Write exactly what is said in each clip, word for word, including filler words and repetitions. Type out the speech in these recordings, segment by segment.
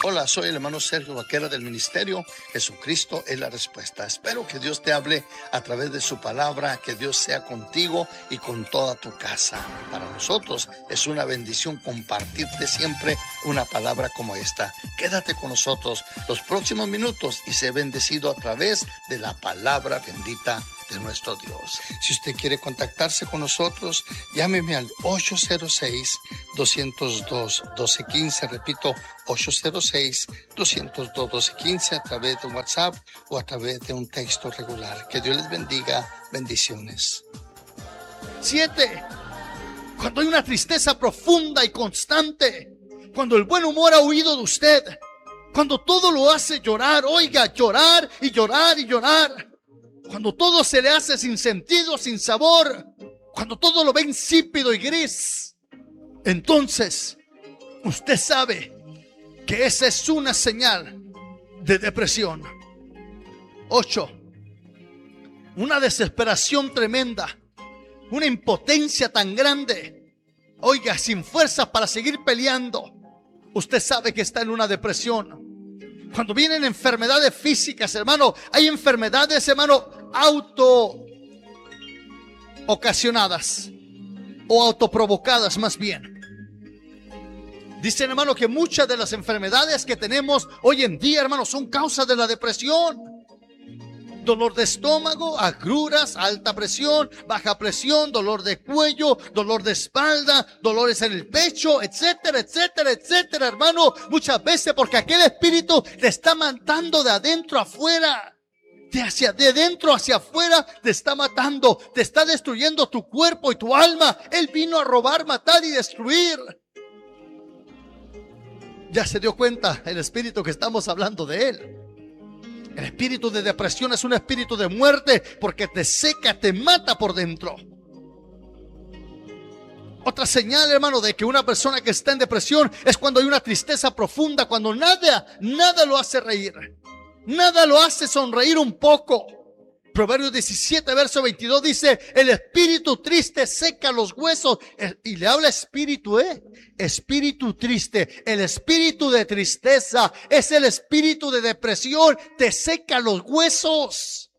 Hola, soy el hermano Sergio Vaquera del ministerio Jesucristo es la Respuesta. Espero que Dios te hable a través de su palabra, que Dios sea contigo y con toda tu casa. Para nosotros es una bendición compartirte siempre una palabra como esta. Quédate con nosotros los próximos minutos y sé bendecido a través de la palabra bendita de nuestro Dios. Si usted quiere contactarse con nosotros, llámeme al ocho cero seis, dos cero dos, uno dos uno cinco. Repito, ocho cero seis, dos cero dos, uno dos uno cinco a través de WhatsApp o a través de un texto regular. Que Dios les bendiga. Bendiciones. Siete. Cuando hay una tristeza profunda y constante, cuando el buen humor ha huido de usted, cuando todo lo hace llorar, oiga, llorar y llorar y llorar, cuando todo se le hace sin sentido, sin sabor, cuando todo lo ve insípido y gris, entonces usted sabe que esa es una señal de depresión. Ocho. Una desesperación tremenda, una impotencia tan grande, oiga, sin fuerzas para seguir peleando. Usted sabe que está en una depresión. Cuando vienen enfermedades físicas, hermano, hay enfermedades, hermano, auto ocasionadas o autoprovocadas más bien. Dicen, hermano, que muchas de las enfermedades que tenemos hoy en día, hermano, son causa de la depresión. Dolor de estómago, agruras, alta presión, baja presión, dolor de cuello, dolor de espalda, dolores en el pecho, etcétera, etcétera, etcétera, hermano. Muchas veces porque aquel espíritu te está matando de adentro a afuera. De, hacia, de dentro hacia afuera te está matando, te está destruyendo tu cuerpo y tu alma. Él vino a robar, matar y destruir. Ya se dio cuenta el espíritu que estamos hablando de él. El espíritu de depresión es un espíritu de muerte porque te seca, te mata por dentro. Otra señal, hermano, de que una persona que está en depresión es cuando hay una tristeza profunda, cuando nada, nada lo hace reír. Nada lo hace sonreír un poco. Proverbios diecisiete, verso veintidós dice, el espíritu triste seca los huesos. Y le habla espíritu, ¿eh? Espíritu triste. El espíritu de tristeza es el espíritu de depresión. Te seca los huesos.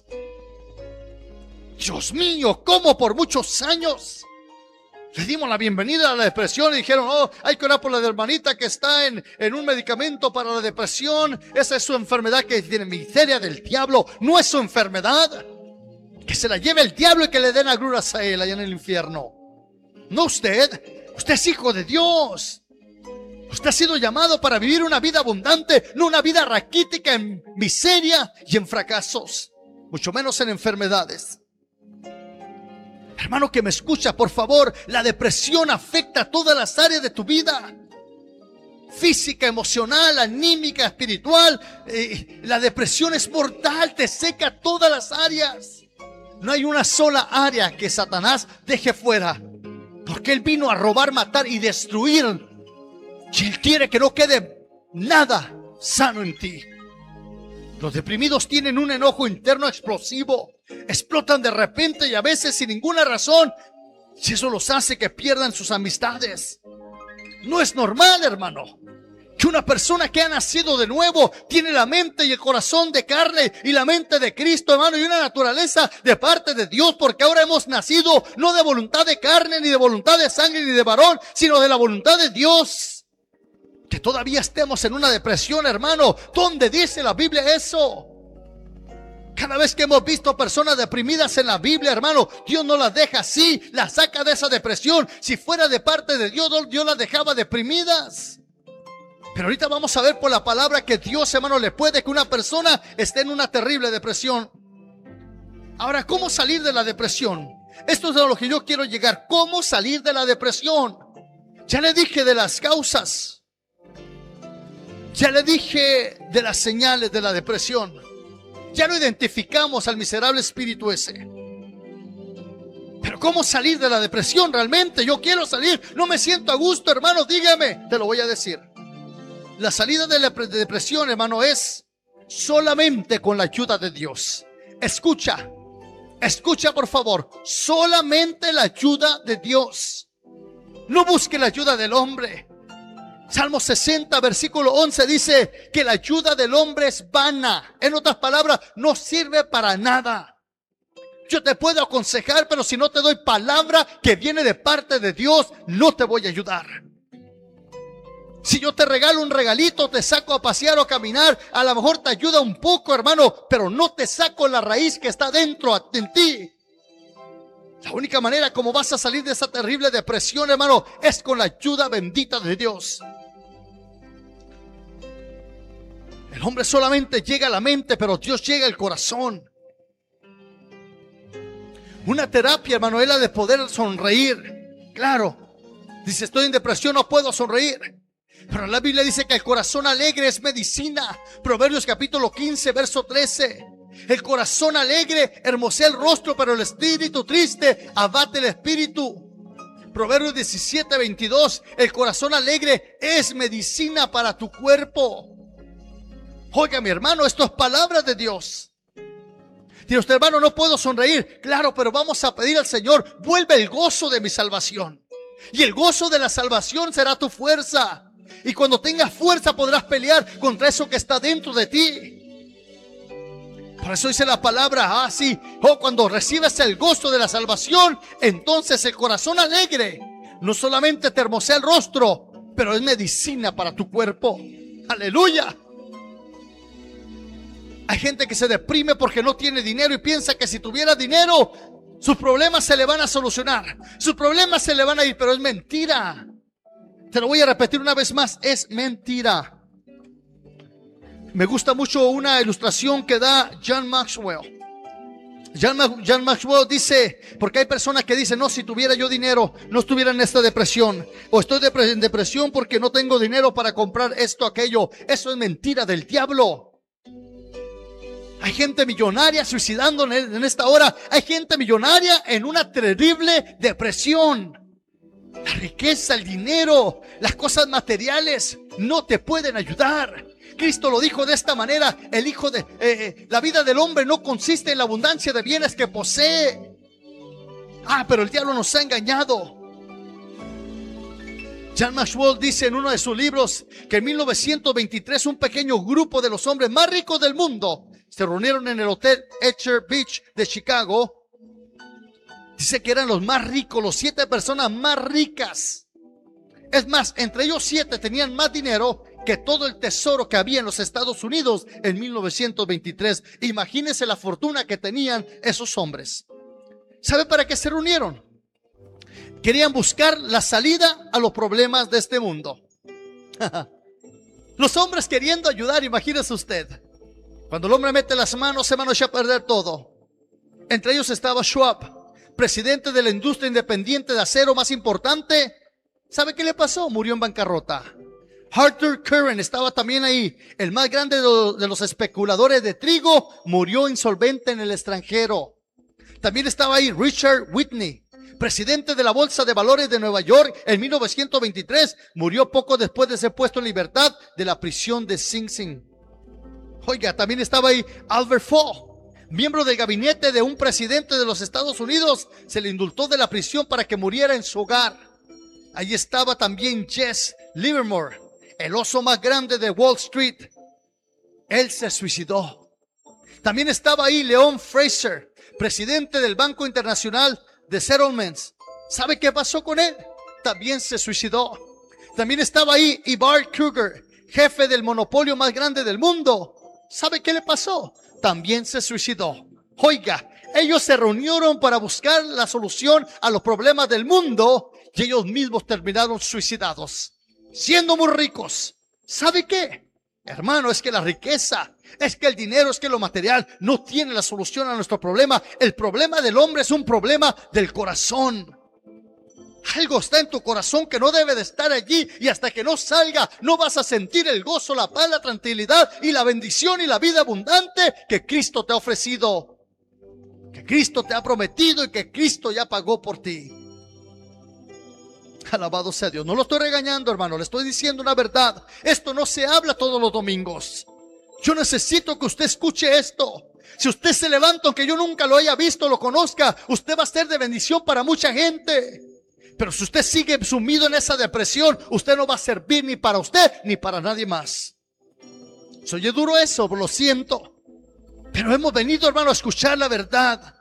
Dios mío, ¿cómo por muchos años le dimos la bienvenida a la depresión y dijeron, oh, hay que orar por la hermanita que está en, en un medicamento para la depresión? Esa es su enfermedad, que tiene miseria del diablo. No es su enfermedad. Que se la lleve el diablo y que le den agruras a él allá en el infierno. No usted. Usted es hijo de Dios. Usted ha sido llamado para vivir una vida abundante, no una vida raquítica en miseria y en fracasos, mucho menos en enfermedades. Hermano que me escucha, por favor, la depresión afecta a todas las áreas de tu vida. Física, emocional, anímica, espiritual. Eh, la depresión es mortal, te seca todas las áreas. No hay una sola área que Satanás deje fuera, porque él vino a robar, matar y destruir. Y él quiere que no quede nada sano en ti. Los deprimidos tienen un enojo interno explosivo. Explotan de repente y a veces sin ninguna razón. Y eso los hace que pierdan sus amistades. No es normal, hermano, que una persona que ha nacido de nuevo tiene la mente y el corazón de carne y la mente de Cristo, hermano, y una naturaleza de parte de Dios, porque ahora hemos nacido no de voluntad de carne, ni de voluntad de sangre, ni de varón, sino de la voluntad de Dios. Que todavía estemos en una depresión, hermano, ¿dónde dice la Biblia eso? Cada vez que hemos visto personas deprimidas en la Biblia, hermano, Dios no las deja así, las saca de esa depresión. Si fuera de parte de Dios, Dios las dejaba deprimidas. Pero ahorita vamos a ver por la palabra que Dios, hermano, le puede que una persona esté en una terrible depresión. Ahora, ¿cómo salir de la depresión? Esto es a lo que yo quiero llegar. ¿Cómo salir de la depresión? Ya le dije de las causas. Ya le dije de las señales de la depresión. Ya lo identificamos al miserable espíritu ese. Pero ¿cómo salir de la depresión realmente? Yo quiero salir, no me siento a gusto, hermano, dígame. Te lo voy a decir. La salida de la depresión, hermano, es solamente con la ayuda de Dios. Escucha, escucha por favor, solamente la ayuda de Dios. No busque la ayuda del hombre. Salmo sesenta, versículo once dice que la ayuda del hombre es vana. En otras palabras, no sirve para nada. Yo te puedo aconsejar, pero si no te doy palabra que viene de parte de Dios, no te voy a ayudar. Si yo te regalo un regalito, te saco a pasear o a caminar, a lo mejor te ayuda un poco, hermano, pero no te saco la raíz que está dentro en ti. La única manera como vas a salir de esa terrible depresión, hermano, es con la ayuda bendita de Dios. El hombre solamente llega a la mente, pero Dios llega al corazón. Una terapia, hermano, es la de poder sonreír. Claro, dice, estoy en depresión, no puedo sonreír. Pero la Biblia dice que el corazón alegre es medicina. Proverbios capítulo quince, verso trece. El corazón alegre hermosea el rostro, pero el espíritu triste abate el espíritu. Proverbios diecisiete, veintidós. El corazón alegre es medicina para tu cuerpo. Oiga, mi hermano, esto es palabra de Dios. Dice usted, hermano, no puedo sonreír. Claro, pero vamos a pedir al Señor, vuelve el gozo de mi salvación. Y el gozo de la salvación será tu fuerza. Y cuando tengas fuerza podrás pelear contra eso que está dentro de ti. Por eso dice la palabra, ah, sí, oh, cuando recibes el gozo de la salvación, entonces el corazón alegre no solamente te hermosea el rostro, pero es medicina para tu cuerpo. Aleluya. Hay gente que se deprime porque no tiene dinero y piensa que si tuviera dinero, sus problemas se le van a solucionar, sus problemas se le van a ir, pero es mentira. Te lo voy a repetir una vez más, es mentira. Me gusta mucho una ilustración que da John Maxwell. John, John Maxwell dice, porque hay personas que dicen, no, si tuviera yo dinero, no estuviera en esta depresión. O estoy en depresión porque no tengo dinero para comprar esto, aquello. Eso es mentira del diablo. Hay gente millonaria suicidando en esta hora. Hay gente millonaria en una terrible depresión. La riqueza, el dinero, las cosas materiales no te pueden ayudar. Cristo lo dijo de esta manera: el hijo de eh, la vida del hombre no consiste en la abundancia de bienes que posee. Ah, pero el diablo nos ha engañado. John Maxwell dice en uno de sus libros que en mil novecientos veintitrés un pequeño grupo de los hombres más ricos del mundo se reunieron en el hotel Etcher Beach de Chicago. Dice que eran los más ricos, los siete personas más ricas. Es más, entre ellos siete tenían más dinero que todo el tesoro que había en los Estados Unidos en mil novecientos veintitrés. Imagínense la fortuna que tenían esos hombres. ¿Sabe para qué se reunieron? Querían buscar la salida a los problemas de este mundo. Los hombres queriendo ayudar, imagínese usted. Cuando el hombre mete las manos, se van a echar a perder todo. Entre ellos estaba Schwab, presidente de la industria independiente de acero más importante. ¿Sabe qué le pasó? Murió en bancarrota. Arthur Curran estaba también ahí, el más grande de los especuladores de trigo, murió insolvente en el extranjero. También estaba ahí Richard Whitney, presidente de la Bolsa de Valores de Nueva York en mil novecientos veintitrés, murió poco después de ser puesto en libertad de la prisión de Sing Sing. Oiga, también estaba ahí Albert Fall, miembro del gabinete de un presidente de los Estados Unidos, se le indultó de la prisión para que muriera en su hogar. Ahí estaba también Jesse Livermore, el oso más grande de Wall Street. Él se suicidó. También estaba ahí Leon Fraser, presidente del Banco Internacional de Settlements. ¿Sabe qué pasó con él? También se suicidó. También estaba ahí Ivar Kruger, jefe del monopolio más grande del mundo. ¿Sabe qué le pasó? También se suicidó. Oiga, ellos se reunieron para buscar la solución a los problemas del mundo y ellos mismos terminaron suicidados, siendo muy ricos. ¿Sabe qué? Hermano, es que la riqueza, es que el dinero, es que lo material no tiene la solución a nuestro problema. El problema del hombre es un problema del corazón. Algo está en tu corazón que no debe de estar allí, y hasta que no salga no vas a sentir el gozo, la paz, la tranquilidad y la bendición y la vida abundante que Cristo te ha ofrecido, que Cristo te ha prometido y que Cristo ya pagó por ti. Alabado sea Dios. No lo estoy regañando, hermano, le estoy diciendo una verdad. Esto no se habla todos los domingos. Yo necesito que usted escuche esto. Si usted se levanta, aunque yo nunca lo haya visto, lo conozca, usted va a ser de bendición para mucha gente. Pero si usted sigue sumido en esa depresión, usted no va a servir ni para usted ni para nadie más. Se oye duro eso, lo siento. Pero hemos venido, hermano, a escuchar la verdad.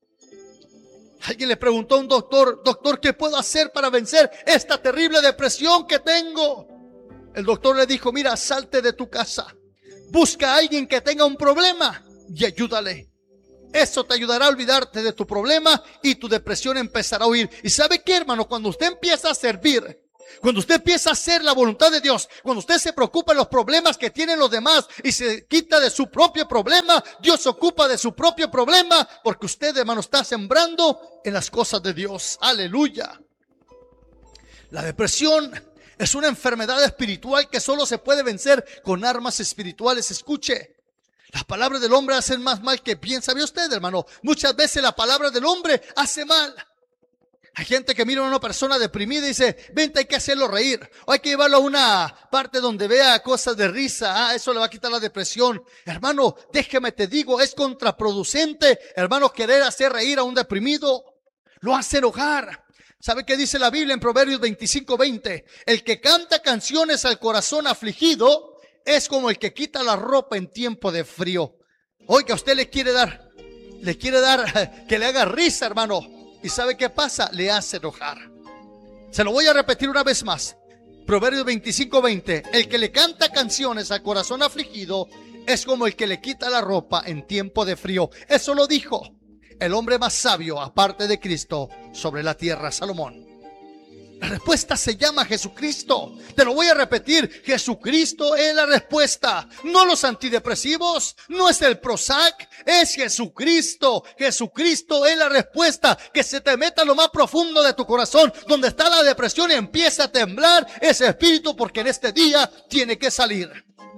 Alguien le preguntó a un doctor: doctor, ¿qué puedo hacer para vencer esta terrible depresión que tengo? El doctor le dijo: mira, salte de tu casa, busca a alguien que tenga un problema y ayúdale. Eso te ayudará a olvidarte de tu problema y tu depresión empezará a huir. ¿Y sabe qué, hermano? Cuando usted empieza a servir, cuando usted empieza a hacer la voluntad de Dios, cuando usted se preocupa de los problemas que tienen los demás y se quita de su propio problema, Dios se ocupa de su propio problema, porque usted, hermano, está sembrando en las cosas de Dios. Aleluya. La depresión es una enfermedad espiritual que solo se puede vencer con armas espirituales. Escuche, las palabras del hombre hacen más mal que bien. ¿Sabe usted, hermano? Muchas veces la palabra del hombre hace mal. Hay gente que mira a una persona deprimida y dice: vente, hay que hacerlo reír, o hay que llevarlo a una parte donde vea cosas de risa. Ah, eso le va a quitar la depresión. Hermano, déjeme te digo, es contraproducente, hermano, querer hacer reír a un deprimido. Lo hace enojar. ¿Sabe qué dice la Biblia en Proverbios veinticinco veinte? El que canta canciones al corazón afligido es como el que quita la ropa en tiempo de frío. Oiga, usted le quiere dar, le quiere dar que le haga risa, hermano. ¿Y sabe qué pasa? Le hace enojar. Se lo voy a repetir una vez más. Proverbios veinticinco veinte. El que le canta canciones al corazón afligido es como el que le quita la ropa en tiempo de frío. Eso lo dijo el hombre más sabio, aparte de Cristo, sobre la tierra, Salomón. La respuesta se llama Jesucristo. Te lo voy a repetir: Jesucristo es la respuesta. No los antidepresivos, no es el Prozac, es Jesucristo. Jesucristo es la respuesta. Que se te meta lo más profundo de tu corazón, donde está la depresión, y empieza a temblar ese espíritu, porque en este día tiene que salir.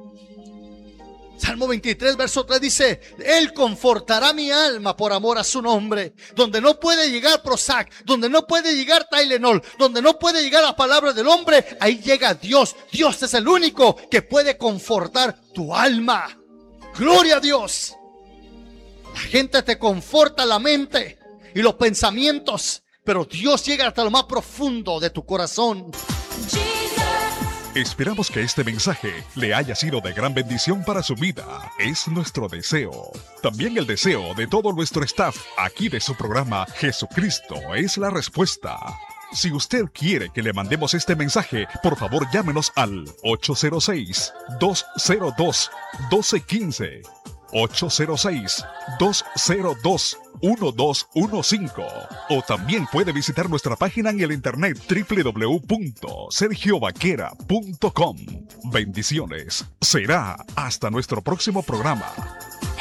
Salmo veintitrés, verso tres dice: Él confortará mi alma por amor a su nombre. Donde no puede llegar Prozac, donde no puede llegar Tylenol, donde no puede llegar la palabra del hombre, ahí llega Dios. Dios es el único que puede confortar tu alma. Gloria a Dios. La gente te conforta la mente y los pensamientos, pero Dios llega hasta lo más profundo de tu corazón. Esperamos que este mensaje le haya sido de gran bendición para su vida. Es nuestro deseo. También el deseo de todo nuestro staff aquí de su programa Jesucristo es la respuesta. Si usted quiere que le mandemos este mensaje, por favor llámenos al ocho cero seis, dos cero dos, uno dos uno cinco. ocho cero seis, dos cero dos, uno dos uno cinco. O también puede visitar nuestra página en el internet doble u doble u doble u punto sergio vaquera punto com. Bendiciones. Será hasta nuestro próximo programa.